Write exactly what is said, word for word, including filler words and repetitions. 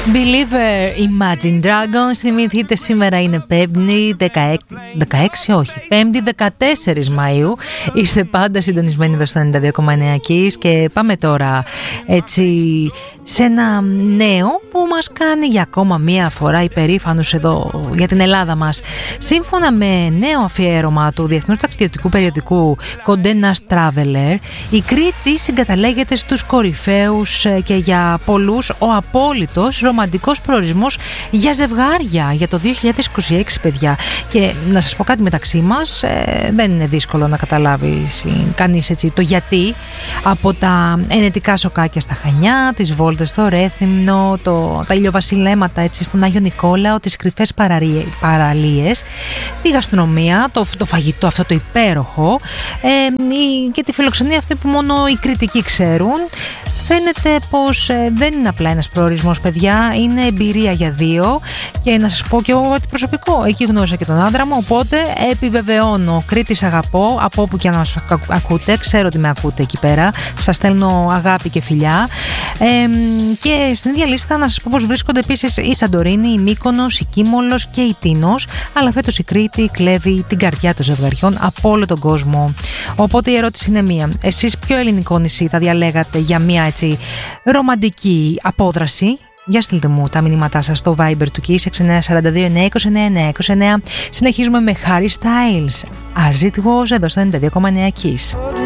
Believer, Imagine Dragons. Θυμηθείτε, σήμερα είναι Πέμπτη, δεκαέξι, όχι, Πέμπτη δεκατέσσερις Μαΐου. Είστε πάντα συντονισμένοι εδώ στο ενενήντα δύο κόμμα εννέα Kiss και πάμε τώρα έτσι σε ένα νέο που μας κάνει για ακόμα μία φορά υπερήφανους εδώ για την Ελλάδα μας. Σύμφωνα με νέο αφιέρωμα του Διεθνούς Ταξιδιωτικού Περιοδικού Condenas Traveler, η Κρήτη συγκαταλέγεται στους κορυφαίους και για πολλούς ο απόλυτος ρομαντικός προορισμός για ζευγάρια για το δύο χιλιάδες είκοσι έξι, παιδιά. Και να σας πω κάτι μεταξύ μας, ε, δεν είναι δύσκολο να καταλάβει κανείς έτσι το γιατί. Από τα ενετικά σοκάκια στα Χανιά, τις βόλτες στο Ρέθυμνο, το, τα ηλιοβασιλέματα έτσι στον Άγιο Νικόλαο, τις κρυφές παραλίες, τη γαστρονομία, το, το φαγητό αυτό το υπέροχο ε, και τη φιλοξενία αυτή που μόνο οι Κρητικοί ξέρουν. Φαίνεται πως ε, δεν είναι απλά ένας προορισμός, παιδιά, είναι εμπειρία για δύο. Και να σας πω και εγώ ότι προσωπικό, εκεί γνώρισα και τον άντρα μου, οπότε επιβεβαιώνω, Κρήτης αγαπώ, από όπου και να μας ακούτε, ξέρω ότι με ακούτε εκεί πέρα, σας στέλνω αγάπη και φιλιά. Ε, και στην ίδια λίστα να σας πω πως βρίσκονται επίσης η Σαντορίνη, η Μύκονος, η Κίμολος και η Τίνος, αλλά φέτος η Κρήτη κλέβει την καρδιά των ζευγαριών από όλο τον κόσμο. Οπότε η ερώτηση είναι μία, εσείς ποιο ελληνικό νησί θα διαλέγατε για μία έτσι ρομαντική απόδραση? Για στείλτε μου τα μηνύματά σας στο Viber του Kiss έξι εννιά τέσσερα δύο εννιά είκοσι εννιά εννιά είκοσι εννιά. Συνεχίζουμε με Harry Styles, As It Was, εδώ στο ενενήντα δύο κόμμα εννέα Kiss.